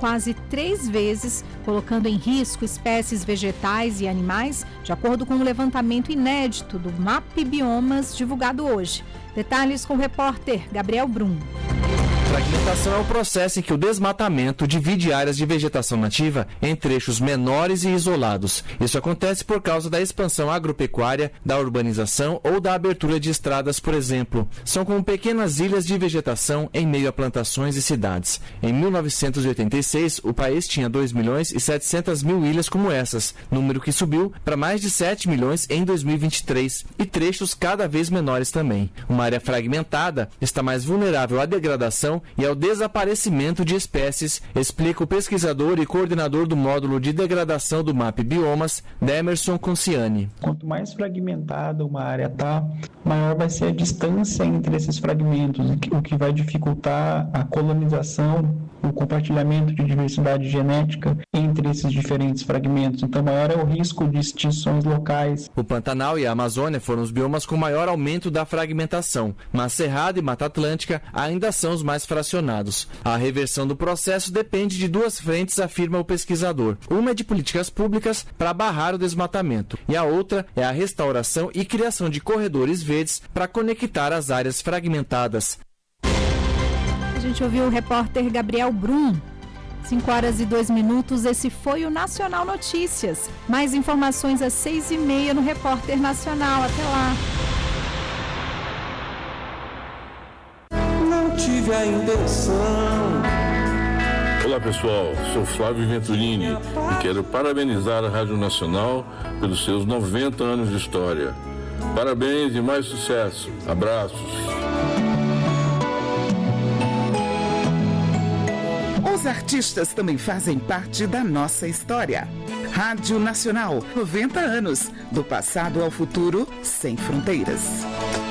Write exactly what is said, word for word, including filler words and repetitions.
quase três vezes, colocando em risco espécies vegetais e animais, de acordo com um levantamento inédito do MapBiomas divulgado hoje. Detalhes com o repórter Gabriel Brum. Fragmentação é o processo em que o desmatamento divide áreas de vegetação nativa em trechos menores e isolados. Isso acontece por causa da expansão agropecuária, da urbanização ou da abertura de estradas, por exemplo. São como pequenas ilhas de vegetação em meio a plantações e cidades. Em mil novecentos e oitenta e seis, o país tinha dois milhões e setecentas mil ilhas como essas, número que subiu para mais de sete milhões em dois mil e vinte e três, e trechos cada vez menores também. Uma área fragmentada está mais vulnerável à degradação e ao desaparecimento de espécies, explica o pesquisador e coordenador do módulo de degradação do MapBiomas, Demerson Conciani. Quanto mais fragmentada uma área está, maior vai ser a distância entre esses fragmentos, o que vai dificultar a colonização, o compartilhamento de diversidade genética entre esses diferentes fragmentos. Então, maior é o risco de extinções locais. O Pantanal e a Amazônia foram os biomas com maior aumento da fragmentação, mas Cerrado e Mata Atlântica ainda são os mais fracionados. A reversão do processo depende de duas frentes, afirma o pesquisador. Uma é de políticas públicas para barrar o desmatamento e a outra é a restauração e criação de corredores verdes para conectar as áreas fragmentadas. A gente ouviu o repórter Gabriel Brum. cinco horas e dois minutos, esse foi o Nacional Notícias. Mais informações às seis e meia no Repórter Nacional. Até lá. Não tive a intenção. Olá pessoal, sou Flávio Venturini e quero parabenizar a Rádio Nacional pelos seus noventa anos de história. Parabéns e mais sucesso. Abraços. Os artistas também fazem parte da nossa história. Rádio Nacional, noventa anos, do passado ao futuro, sem fronteiras.